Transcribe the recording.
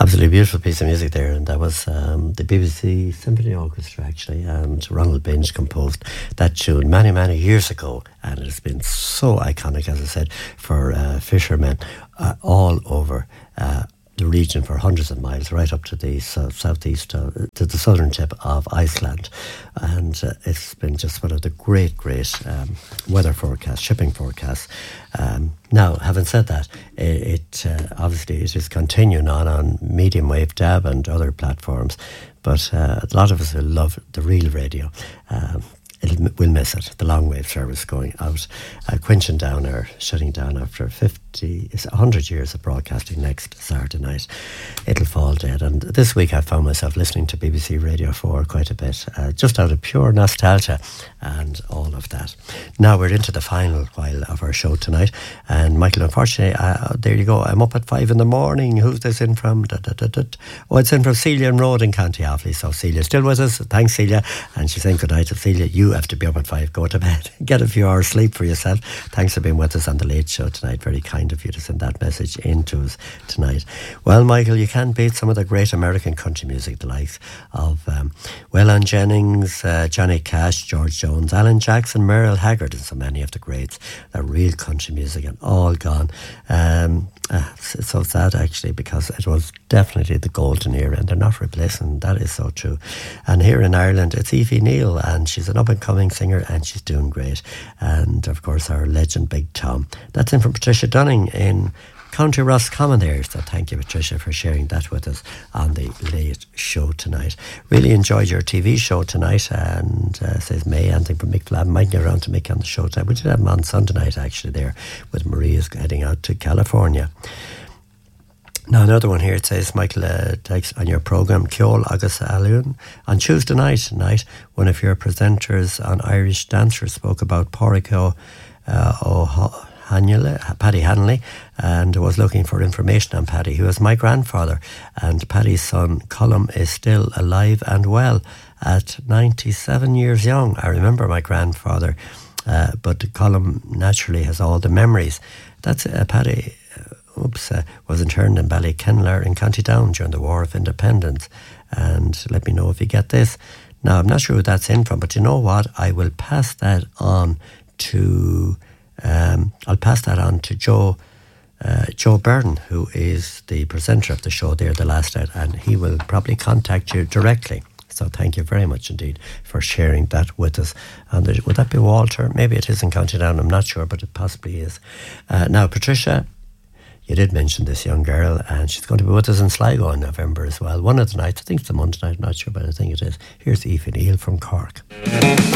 Absolutely beautiful piece of music there, and that was the BBC Symphony Orchestra actually, and Ronald Binge composed that tune many, many years ago, and it has been so iconic, as I said, for fishermen all over the region for hundreds of miles, right up to the southeast, to the southern tip of Iceland. And it's been just one of the great weather forecasts, shipping forecasts. Now, having said that, it obviously it is continuing on medium wave DAB and other platforms, but a lot of us will love the real radio. We'll miss it, the long wave service going out. Quenching down or shutting down after 100 years of broadcasting next Saturday night. It'll fall dead. And this week I found myself listening to BBC Radio 4 quite a bit, just out of pure nostalgia and all of that. Now we're into the final while of our show tonight. And Michael, unfortunately, there you go, I'm up at 5 in the morning. Who's this in from? Oh, it's in from Celia and Road in County Offaly. So Celia's still with us. Thanks, Celia. And she's saying good night to Celia. You have to be up at 5, go to bed, get a few hours sleep for yourself. Thanks for being with us on the Late Show tonight. Very kind of you to send that message in to us tonight. Well, Michael, you can't beat some of the great American country music, the likes of Waylon Jennings, Johnny Cash, George Jones, Alan Jackson, Merle Haggard, and so many of the greats. That real country music and all gone. It's so sad actually, because it was definitely the golden era and they're not replacing. That is so true. And here in Ireland it's Aoife Neal, and she's an up and coming singer and she's doing great. And of course our legend Big Tom. That's in from Patricia Dunning in County Roscommon there. So thank you, Patricia, for sharing that with us on the Late Show tonight. Really enjoyed your TV show tonight, and says May, anything from Mick Flabb. Might get around to Mick on the show tonight. We did have him on Sunday night actually there with Maria's heading out to California. Now another one here, it says, Michael, takes on your programme, Ceol agus Alun. On Tuesday night, one of your presenters on Irish Dancers spoke about Pádraig Paddy Hanley, and was looking for information on Paddy, who was my grandfather, and Paddy's son Colm is still alive and well at 97 years young. I remember my grandfather, but Colm naturally has all the memories. That's Paddy was interned in Ballykenlar in County Down during the War of Independence, and let me know if you get this. Now I'm not sure who that's in from, but you know what, I will pass that on to Joe Byrne, who is the presenter of the show there, The Last Night, and he will probably contact you directly. So thank you very much indeed for sharing that with us. And would that be Walter? Maybe it is in County Down, I'm not sure, but it possibly is. Now, Patricia, you did mention this young girl, and she's going to be with us in Sligo in November as well. One of the nights, I think it's the Monday night, I'm not sure, but I think it is. Here's Aoife Neal from Cork.